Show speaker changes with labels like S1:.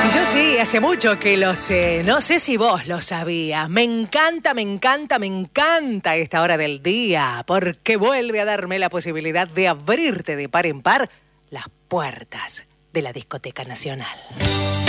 S1: Yo sí, hace mucho que lo sé. No sé si vos lo sabías. Me encanta esta hora del día, porque vuelve a darme la posibilidad de abrirte de par en par las puertas de la Discoteca Nacional.